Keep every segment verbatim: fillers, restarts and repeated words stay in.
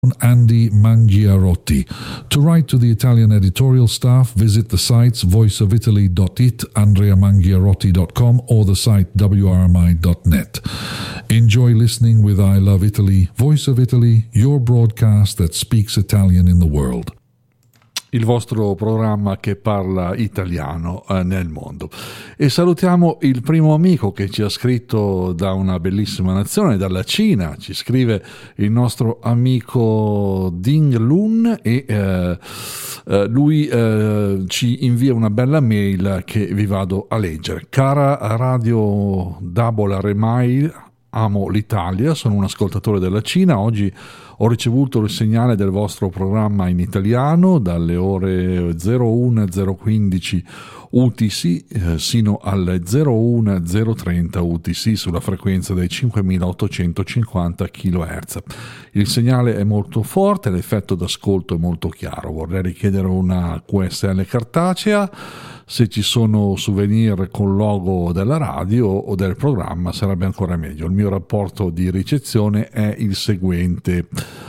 Andy Mangiarotti. To write to the Italian editorial staff, visit the sites voice of italy dot it, andrea mangiarotti dot com or the site w r m i dot net. Enjoy listening with I Love Italy, Voice of Italy, your broadcast that speaks Italian in the world. Il vostro programma che parla italiano eh, nel mondo. E salutiamo il primo amico che ci ha scritto da una bellissima nazione, dalla Cina. Ci scrive il nostro amico Ding Lun e eh, eh, lui eh, ci invia una bella mail che vi vado a leggere. Cara Radio Double R M I, amo l'Italia, sono un ascoltatore della Cina. Oggi ho ricevuto il segnale del vostro programma in italiano dalle ore zero uno zero quindici U T C eh, sino alle zero uno zero trenta U T C sulla frequenza dei cinquemilaottocentocinquanta chilohertz. Il segnale è molto forte, l'effetto d'ascolto è molto chiaro. Vorrei richiedere una Q S L cartacea. Se ci sono souvenir con logo della radio o del programma sarebbe ancora meglio. Il mio rapporto di ricezione è il seguente.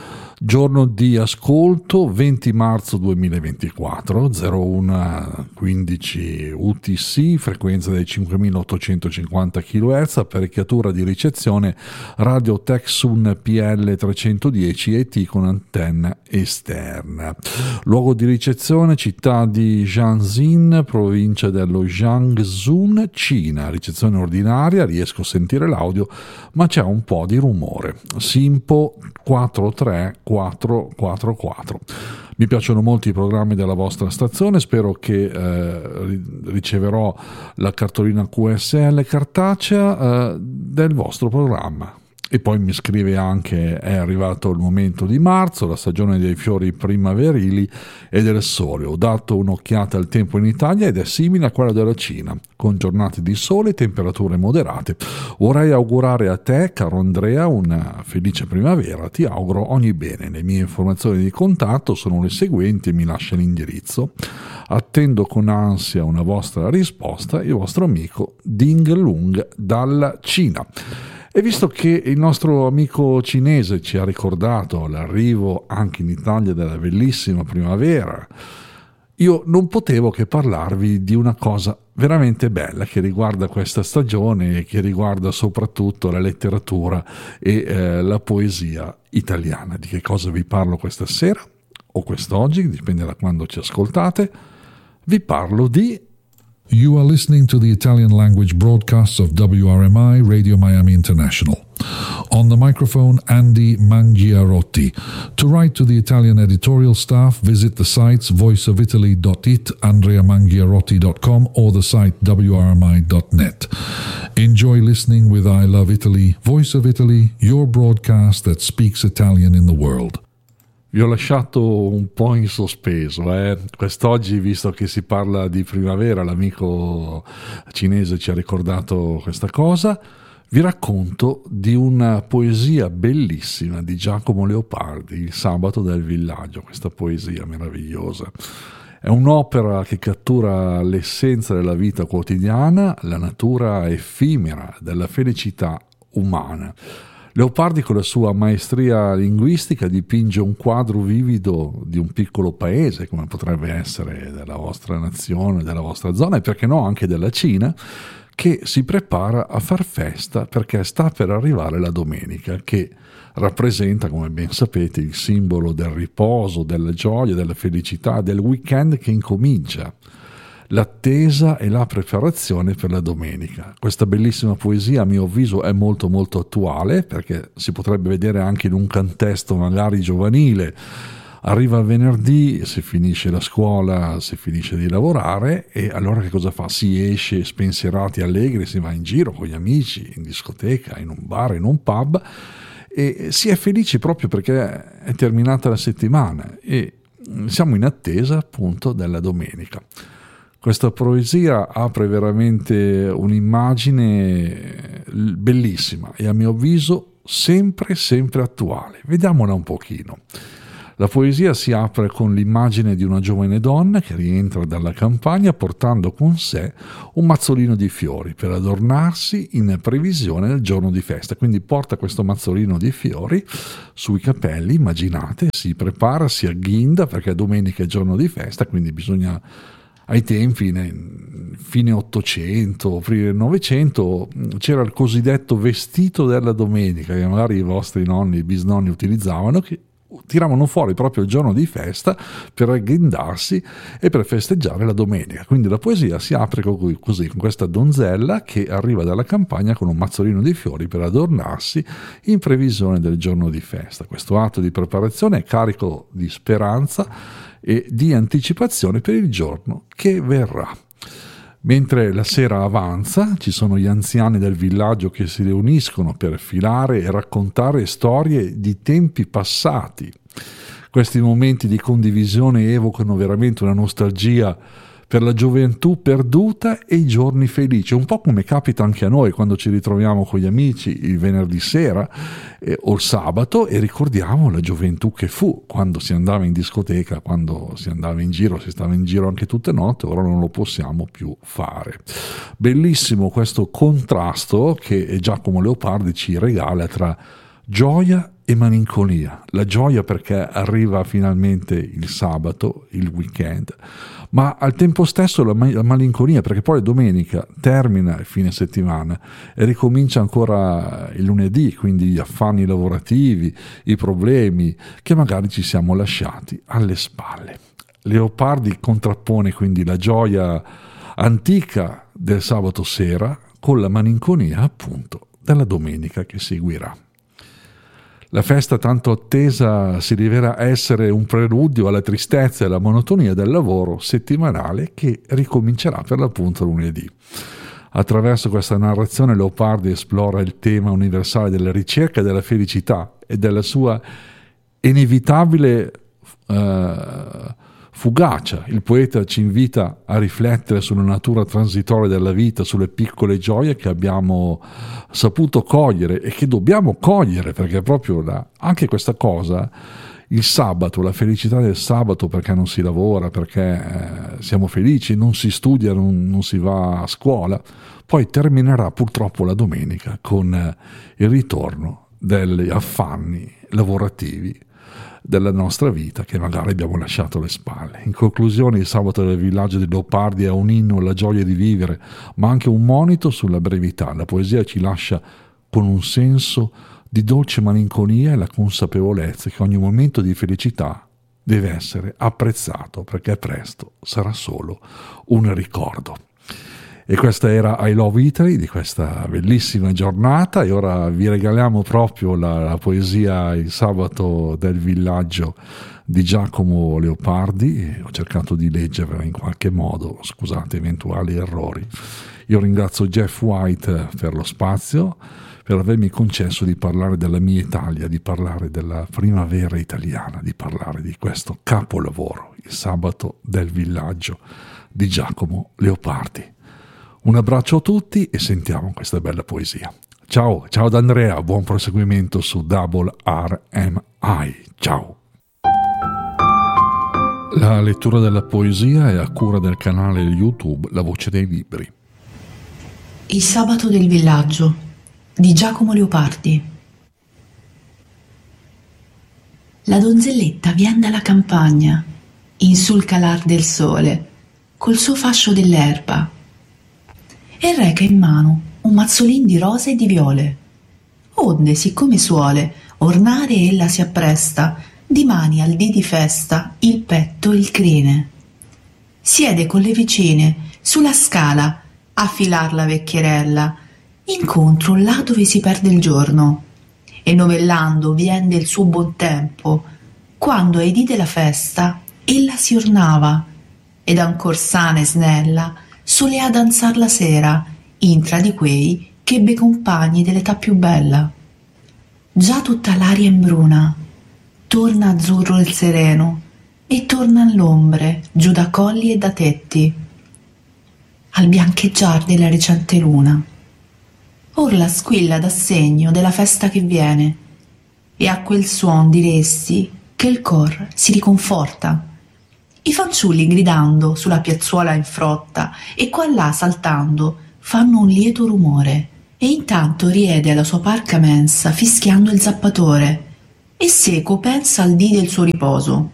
Giorno di ascolto venti marzo duemilaventiquattro, zero uno quindici U T C, frequenza dei cinquemilaottocentocinquanta chilohertz, apparecchiatura di ricezione Radio Tecsun P L trecentodieci E T con antenna esterna. Luogo di ricezione città di Jiangxin, provincia dello Jiangsu, Cina. Ricezione ordinaria, riesco a sentire l'audio ma c'è un po' di rumore. Simpo quattro tre quattro quattro quattro. Mi piacciono molto i programmi della vostra stazione, spero che eh, riceverò la cartolina Q S L cartacea eh, del vostro programma. E poi mi scrive anche: è arrivato il momento di marzo, la stagione dei fiori primaverili e del sole. Ho dato un'occhiata al tempo in Italia ed è simile a quello della Cina, con giornate di sole e temperature moderate. Vorrei augurare a te, caro Andrea, una felice primavera. Ti auguro ogni bene. Le mie informazioni di contatto sono le seguenti e mi lascia l'indirizzo. Attendo con ansia una vostra risposta. Il vostro amico Ding Lung dalla Cina. E visto che il nostro amico cinese ci ha ricordato l'arrivo anche in Italia della bellissima primavera, io non potevo che parlarvi di una cosa veramente bella che riguarda questa stagione e che riguarda soprattutto la letteratura e eh, la poesia italiana. Di che cosa vi parlo questa sera o quest'oggi, dipende da quando ci ascoltate. Vi parlo di... You are listening to the Italian language broadcasts of W R M I Radio Miami International. On the microphone, Andy Mangiarotti. To write to the Italian editorial staff, visit the sites voice of italy dot it, andrea mangiarotti dot com or the site w r m i dot net. Enjoy listening with I Love Italy, Voice of Italy, your broadcast that speaks Italian in the world. Vi ho lasciato un po' in sospeso, eh? Quest'oggi, visto che si parla di primavera, l'amico cinese ci ha ricordato questa cosa, vi racconto di una poesia bellissima di Giacomo Leopardi, Il sabato del villaggio, questa poesia meravigliosa. È un'opera che cattura l'essenza della vita quotidiana, la natura effimera della felicità umana. Leopardi, con la sua maestria linguistica, dipinge un quadro vivido di un piccolo paese, come potrebbe essere della vostra nazione, della vostra zona, e perché no anche della Cina, che si prepara a far festa perché sta per arrivare la domenica, che rappresenta, come ben sapete, il simbolo del riposo, della gioia, della felicità, del weekend che incomincia. L'attesa e la preparazione per la domenica. Questa bellissima poesia, a mio avviso, è molto molto attuale, perché si potrebbe vedere anche in un contesto magari giovanile. Arriva il venerdì, si finisce la scuola, si finisce di lavorare, e allora che cosa fa? Si esce spensierati, allegri, si va in giro con gli amici, in discoteca, in un bar, in un pub, e si è felici proprio perché è terminata la settimana e siamo in attesa appunto della domenica. Questa poesia apre veramente un'immagine bellissima e, a mio avviso, sempre sempre attuale. Vediamola un pochino. La poesia si apre con l'immagine di una giovane donna che rientra dalla campagna portando con sé un mazzolino di fiori per adornarsi in previsione del giorno di festa. Quindi porta questo mazzolino di fiori sui capelli, immaginate, si prepara, si agghinda perché domenica è giorno di festa, quindi bisogna, ai tempi, fine ottocento, prima novecento, c'era il cosiddetto vestito della domenica che magari i vostri nonni, i bisnonni utilizzavano, che tiravano fuori proprio il giorno di festa per agghindarsi e per festeggiare la domenica. Quindi la poesia si apre così, con questa donzella che arriva dalla campagna con un mazzolino di fiori per adornarsi in previsione del giorno di festa. Questo atto di preparazione è carico di speranza e di anticipazione per il giorno che verrà. Mentre la sera avanza, ci sono gli anziani del villaggio che si riuniscono per filare e raccontare storie di tempi passati. Questi momenti di condivisione evocano veramente una nostalgia per la gioventù perduta e i giorni felici, un po' come capita anche a noi quando ci ritroviamo con gli amici il venerdì sera eh, o il sabato e ricordiamo la gioventù che fu, quando si andava in discoteca, quando si andava in giro, si stava in giro anche tutte notte, ora non lo possiamo più fare. Bellissimo questo contrasto che Giacomo Leopardi ci regala tra gioia e malinconia. La gioia perché arriva finalmente il sabato, il weekend, ma al tempo stesso la, la malinconia perché poi domenica termina il fine settimana e ricomincia ancora il lunedì, quindi gli affanni lavorativi, i problemi che magari ci siamo lasciati alle spalle. Leopardi contrappone quindi la gioia antica del sabato sera con la malinconia appunto della domenica che seguirà. La festa tanto attesa si rivela essere un preludio alla tristezza e alla monotonia del lavoro settimanale che ricomincerà per l'appunto lunedì. Attraverso questa narrazione Leopardi esplora il tema universale della ricerca della felicità e della sua inevitabile uh, fugacia. Il poeta ci invita a riflettere sulla natura transitoria della vita, sulle piccole gioie che abbiamo saputo cogliere e che dobbiamo cogliere, perché proprio la, anche questa cosa, il sabato, la felicità del sabato perché non si lavora, perché eh, siamo felici, non si studia, non, non si va a scuola, poi terminerà purtroppo la domenica con eh, il ritorno degli affanni lavorativi della nostra vita che magari abbiamo lasciato alle spalle. In conclusione, il sabato del villaggio di Leopardi è un inno alla gioia di vivere, ma anche un monito sulla brevità. La poesia ci lascia con un senso di dolce malinconia e la consapevolezza che ogni momento di felicità deve essere apprezzato perché presto sarà solo un ricordo. E questa era I Love Italy di questa bellissima giornata e ora vi regaliamo proprio la, la poesia Il sabato del villaggio di Giacomo Leopardi. Ho cercato di leggerla in qualche modo, scusate eventuali errori. Io ringrazio Jeff White per lo spazio, per avermi concesso di parlare della mia Italia, di parlare della primavera italiana, di parlare di questo capolavoro, Il sabato del villaggio di Giacomo Leopardi. Un abbraccio a tutti e sentiamo questa bella poesia. Ciao, ciao da Andrea, buon proseguimento su Double R M I. Ciao. La lettura della poesia è a cura del canale YouTube La Voce dei Libri. Il sabato del villaggio di Giacomo Leopardi. La donzelletta vien dalla campagna, in sul calar del sole, col suo fascio dell'erba, e reca in mano un mazzolin di rose e di viole, onde, siccome suole ornare ella si appresta, di mani al dì di festa il petto e il crine. Siede con le vicine sulla scala a filar la vecchierella, incontro là dove si perde il giorno, e novellando vien del suo buon tempo, quando ai dì della festa ella si ornava, ed ancor sana e snella solea danzar la sera intra di quei che ebbe compagni dell'età più bella. Già tutta l'aria imbruna, torna azzurro il sereno, e tornan l'ombre giù da colli e da tetti, al biancheggiar della recente luna. Or la squilla dà segno della festa che viene, e a quel suon diresti che il cor si riconforta. I fanciulli gridando sulla piazzuola in frotta e qua là saltando fanno un lieto rumore e intanto riede alla sua parca mensa fischiando il zappatore e seco pensa al dì del suo riposo.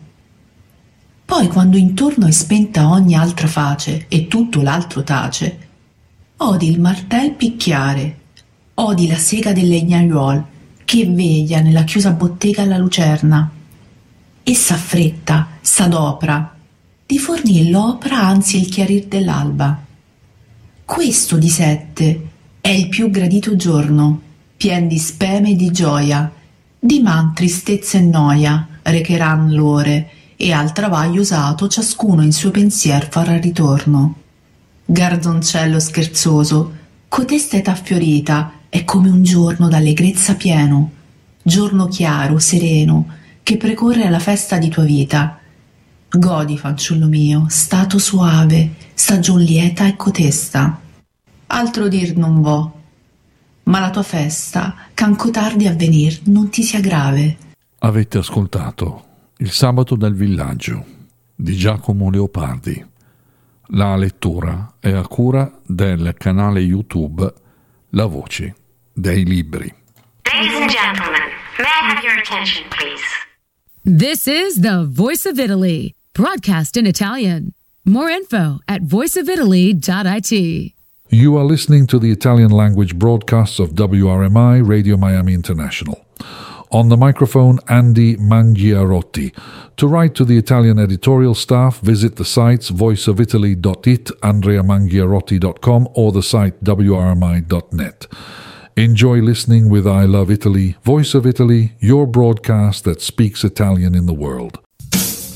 Poi quando intorno è spenta ogni altra face e tutto l'altro tace, odi il martel picchiare, odi la sega del legnaiuol che veglia nella chiusa bottega alla lucerna e s'affretta, s'adopra di fornir l'opera anzi il chiarir dell'alba. Questo di sette è il più gradito giorno, pien di speme e di gioia, di man tristezza e noia recheran l'ore e al travaglio usato ciascuno in suo pensier farà ritorno. Garzoncello scherzoso, cotesta età fiorita è come un giorno d'allegrezza pieno, giorno chiaro, sereno, che precorre alla festa di tua vita. Godi, fanciullo mio, stato suave, stagion lieta e cotesta. Altro dir non vo, ma la tua festa, ch'anco tardi a venir, non ti sia grave. Avete ascoltato Il sabato del villaggio di Giacomo Leopardi. La lettura è a cura del canale YouTube La Voce dei Libri. Ladies and gentlemen, may I have your attention, please? This is the Voice of Italy, broadcast in Italian. More info at voice of italy dot it. You are listening to the Italian language broadcasts of W R M I Radio Miami International. On the microphone, Andy Mangiarotti. To write to the Italian editorial staff, visit the sites voice of italy dot it, andrea mangiarotti dot com, or the site w r m i dot net. Enjoy listening with I Love Italy, Voice of Italy, your broadcast that speaks Italian in the world.